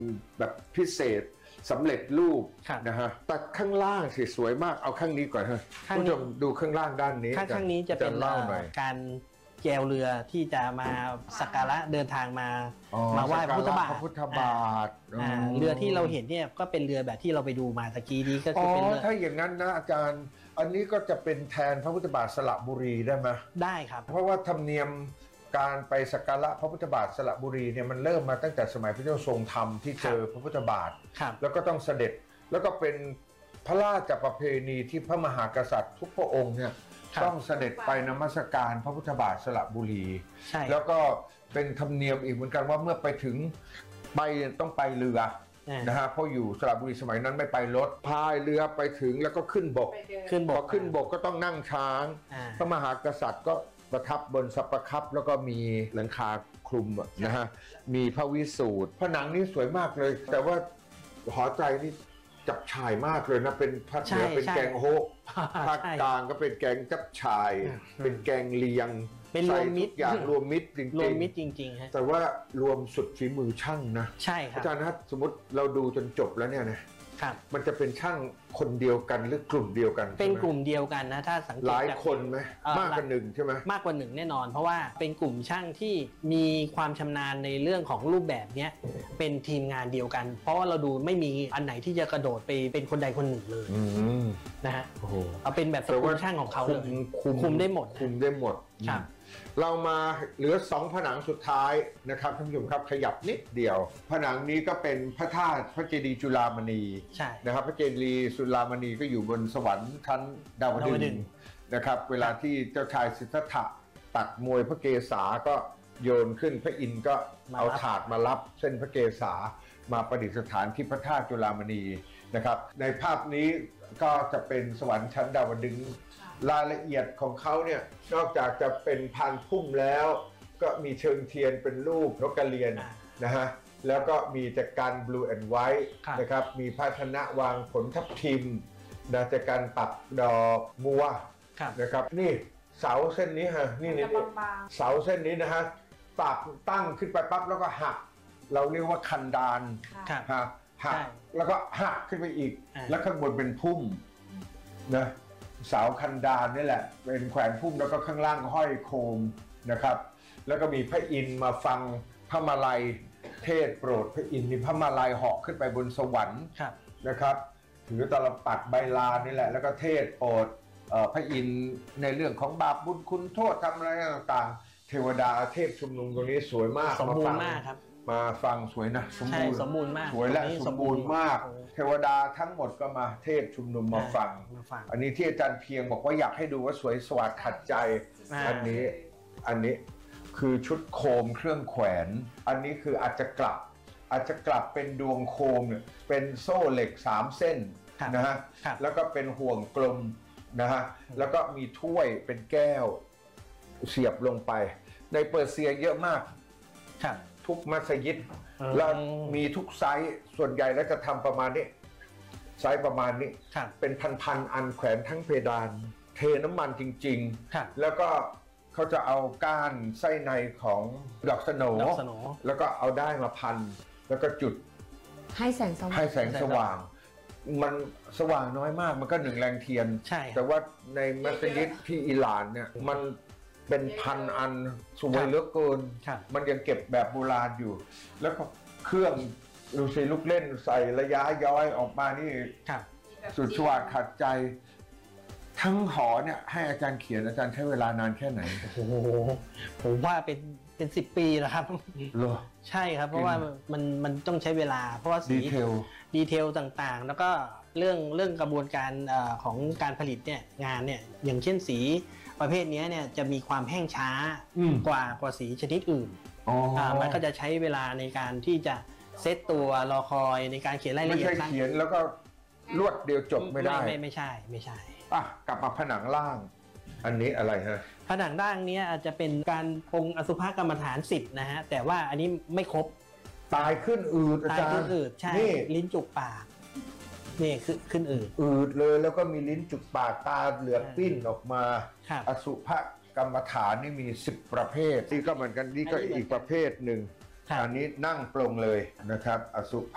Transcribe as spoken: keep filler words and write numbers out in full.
แบบพิเศษสำเร็จรูปนะฮะแต่ข้างล่างสิสวยมากเอาข้างนี้ก่อนฮะผู้ชมดูข้างล่างด้านนี้ข้างนี้จะเป็นการแจวเรือที่จะมาสักการะเดินทางมามาไหว้พระพุทธบาทพระพุทธบาทเรือที่เราเห็นเนี่ยก็เป็นเรือแบบที่เราไปดูมาตะกี้นี้ก็คือเป็นเรือถ้าอย่างนั้นนะอาจารย์อันนี้ก็จะเป็นแทนพระพุทธบาทสระบุรีได้ไหมได้ครับเพราะว่าธรรมเนียมการไปสักการะพระพุทธบาทสระบุรีเนี่ยมันเริ่มมาตั้งแต่สมัยพระเจ้าทรงธรรมที่เจอพระพุทธบาทแล้วก็ต้องเสด็จแล้วก็เป็นพระราชประเพณีที่พระมหากษัตริย์ทุกพระองค์เนี่ยต้องเสด็จไปนมัสการพระพุทธบาทสระบุรีแล้วก็เป็นธรรมเนียมอีกเหมือนกันว่าเมื่อไปถึงไปต้องไปเรือนะฮะเพราะอยู่สระบุรีสมัยนั้นไม่ไปรถพายเรือไปถึงแล้วก็ขึ้นบกขึ้นบกขึ้นบกก็ต้องนั่งช้างพระมหากษัตริย์ก็ประทับบนสัปปะคับแล้วก็มีหลังคาคลุมนะฮะมีพระวิสูตรผนังนี่สวยมากเลยแต่ว่าหอใจนี่จับฉ่ายมากเลยนะเป็นภาคเหนือเป็นแกงโฮกภาคกลางก็เป็นแกงจับฉ่ายเป็นแกงเลียงเป็นรวมมิตรอย่างรวมมิตรจริงๆรวมมิตรจริงๆฮะแต่ว่ารวมสุดฝีมือช่างนะใช่ครับอาจารย์นะสมมติเราดูจนจบแล้วเนี่ยนะครับมันจะเป็นช่างคนเดียวกันหรือกลุ่มเดียวกันเป็นกลุ่มเดียวกันนะถ้าสังเกตหลายคนไหมมากกว่าหนึ่งใช่ไหมมากกว่าหนึ่งแน่นอนเพราะว่าเป็นกลุ่มช่างที่มีความชำนาญในเรื่องของรูปแบบนี้เป็นทีมงานเดียวกันเพราะว่าเราดูไม่มีอันไหนที่จะกระโดดไปเป็นคนใดคนหนึ่งเลยนะฮะเอาเป็นแบบสกุลช่างของเขาเลยคุมได้หมดคุมได้หมดครับเรามาเหลือสองผนังสุดท้ายนะครับท่านผู้ชมครับขยับนิดเดียวผนังนี้ก็เป็นพระธาตุพระเจดีย์จุฬามณีนะครับพระเจดีย์จุฬามณีก็อยู่บนสวรรค์ชั้นดาวดึงส์นะครับเวลาที่เจ้าชายสิทธัตถะตัดมวยพระเกศาก็โยนขึ้นพระอินทร์ก็เอาถาดมารับเส้นพระเกศามาประดิษฐานที่พระธาตุจุฬามณีนะครับในภาพนี้ก็จะเป็นสวรรค์ชั้นดาวดึงส์รายละเอียดของเขาเนี่ยนอกจากจะเป็นพานพุ่มแล้วก็มีเชิงเทียนเป็นรูปนกกระเรียนนะฮะแล้วก็มีจากการ blue and white นะครับมีภาชนะวางผลทับทิมนะจากการปักดอกบัวนะครับนี่เสาเส้นนี้ฮะนี่นี่เสาเส้นนี้นะฮะปักตั้งขึ้นไปปั๊บแล้วก็หักเราเรียกว่าคันดานฮะหักแล้วก็หักขึ้นไปอีกแล้วข้างบนเป็นพุ่มนะเสาคันดานนี่แหละเป็นแขวนพุ่มแล้วก็ข้างล่างห้อยโคมนะครับแล้วก็มีพระอินทร์มาฟังพระมาลัยเทศโปรดพระอินทร์มีพระมาลัยเหาะขึ้นไปบนสวรรค์นะครับถือตลปัดใบลานนี่แหละแล้วก็เทศโปรดพระอินทร์ในเรื่องของบาปบุญคุณโทษทำอะไรต่างๆเทวดาเทพชุมนุมตรงนี้สวยมากสมบูรณ์มากครับมาฟังสวยนะสมบูรณ์สมบูรณ์มากสวยและสมบูรณ์มากเทวดาทั้งหมดก็มาเทศชุมนุมมาฟังอันนี้ที่อาจารย์เพียงบอกว่าอยากให้ดูว่าสวยสวัสดิ์ขัดใจอันนี้อันนี้คือชุดโคมเครื่องแขวนอันนี้คืออาจจะกลับอาจจะกลับเป็นดวงโคมเนี่ยเป็นโซ่เหล็กสามเส้นนะฮะแล้วก็เป็นห่วงกลมนะฮะแล้วก็มีถ้วยเป็นแก้วเสียบลงไปในเปอร์เซียเยอะมากทุกมัสยิดแล้วมีทุกไซส์ส่วนใหญ่แล้วจะทำประมาณนี้ไซส์ประมาณนี้เป็นพันๆอันแขวนทั้งเพดานเทน้ำมันจริงๆแล้วก็เขาจะเอาก้านไส้ในของดอกสโหนแล้วก็เอาได้มาพันแล้วก็จุดให้แสงสว่างให้แสงสว่างมันสว่างน้อยมากมันก็หนึ่งแรงเทียนแต่ว่าในมัสยิดที่อิหร่านเนี่ยมันเป็นพันอันสวยเหลือเกินมันยังเก็บแบบโบราณอยู่แล้วก็เครื่องดูสิลูกเล่นใส่ระยะย้อยออกมานี่สุดสว่างขัดใจทั้งหอเนี่ยให้อาจารย์เขียนอาจารย์ใช้เวลานานแค่ไหนโอ้โหผมว่าเป็นเป็นสิบปีแล้วครับเหรอใช่ครับเพราะว่ามันมันต้องใช้เวลาเพราะว่าสีดีเทลดีเทลต่างๆแล้วก็เรื่องเรื่องกระบวนการของการผลิตเนี่ยงานเนี่ยอย่างเช่นสีประเภทนี้เนี่ยจะมีความแห้งช้ากว่ากว่าสีชนิดอื่นมันก็จะใช้เวลาในการที่จะเซตตัวรอคอยในการเขียนรายละเอียดไม่ใช่เขียนแล้วก็รวดเดียวจบไม่ได้ไม่ไม่ใช่ไม่ใช่อ่ะกลับมาผนังล่างอันนี้อะไรฮะผนังล่างนี้อาจจะเป็นการปรงอสุภกรรมฐานสิบนะฮะแต่ว่าอันนี้ไม่ครบตายขึ้นอืดอาจารย์ตายขึ้นอืดใช่ลิ้นจุกปากนี่คือขึ้นอืดอืดเลยแล้วก็มีลิ้นจุกปากตาเหลือกปิ้นออกมาอสุภกรรมฐานนี่มีสิบประเภทนี่ก็เหมือนกันนี่ก็อีกประเภทหนึ่งอันนี้นั่งปรงเลยนะครับอสุภ